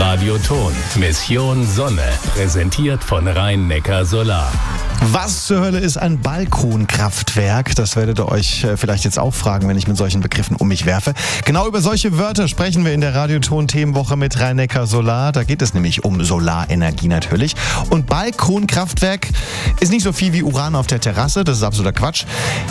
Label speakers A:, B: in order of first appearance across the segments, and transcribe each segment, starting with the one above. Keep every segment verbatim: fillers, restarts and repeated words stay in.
A: Radioton. Mission Sonne. Präsentiert von Rhein-Neckar Solar.
B: Was zur Hölle ist ein Balkonkraftwerk? Das werdet ihr euch vielleicht jetzt auch fragen, wenn ich mit solchen Begriffen um mich werfe. Genau über solche Wörter sprechen wir in der Radioton-Themenwoche mit Rhein-Neckar Solar. Da geht es nämlich um Solarenergie natürlich. Und Balkonkraftwerk ist nicht so viel wie Uran auf der Terrasse, das ist absoluter Quatsch.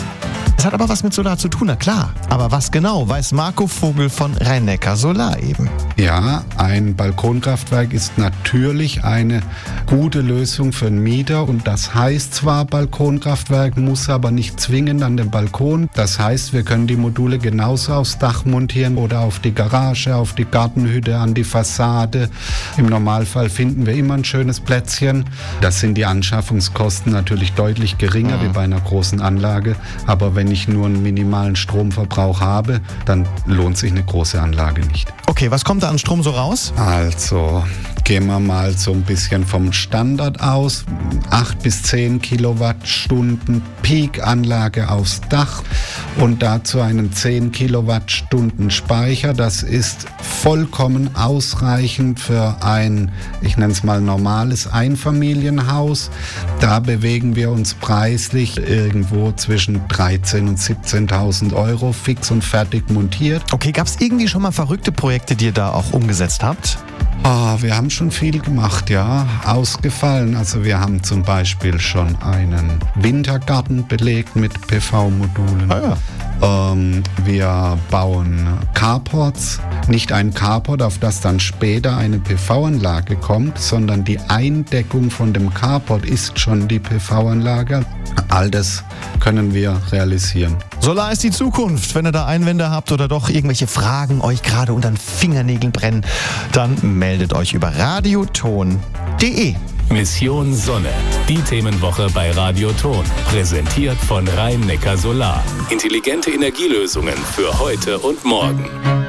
B: Es hat aber was mit Solar zu tun, na klar. Aber was genau, weiß Marco Vogel von Rhein-Neckar Solar eben.
C: Ja, ein Balkonkraftwerk ist natürlich eine gute Lösung für einen Mieter. Und das heißt zwar Balkonkraftwerk, muss aber nicht zwingend an den Balkon. Das heißt, wir können die Module genauso aufs Dach montieren oder auf die Garage, auf die Gartenhütte, an die Fassade. Im Normalfall finden wir immer ein schönes Plätzchen. Das sind die Anschaffungskosten natürlich deutlich geringer mhm. wie bei einer großen Anlage. Aber wenn Wenn ich nur einen minimalen Stromverbrauch habe, dann lohnt sich eine große Anlage nicht.
B: Okay, was kommt da an Strom so raus?
C: Also gehen wir mal so ein bisschen vom Standard aus. acht bis zehn Kilowattstunden Peak-Anlage aufs Dach und dazu einen zehn Kilowattstunden Speicher. Das ist vollkommen ausreichend für ein, ich nenne es mal normales Einfamilienhaus. Da bewegen wir uns preislich irgendwo zwischen dreizehn und siebzehntausend Euro fix und fertig montiert.
B: Okay, gab es irgendwie schon mal verrückte Projekte, die ihr da auch umgesetzt habt?
C: Ah, wir haben schon viel gemacht, ja. Ausgefallen. Also wir haben zum Beispiel schon einen Wintergarten belegt mit P V-Modulen.
B: Ah, ja.
C: Ähm, wir bauen Carports. Nicht ein Carport, auf das dann später eine P V-Anlage kommt, sondern die Eindeckung von dem Carport ist schon die P V-Anlage. All das können wir realisieren.
B: Solar ist die Zukunft. Wenn ihr da Einwände habt oder doch irgendwelche Fragen euch gerade unter den Fingernägeln brennen, dann meldet euch über radioton punkt de.
A: Mission Sonne. Die Themenwoche bei Radioton. Präsentiert von Rhein-Neckar Solar. Intelligente Energielösungen für heute und morgen.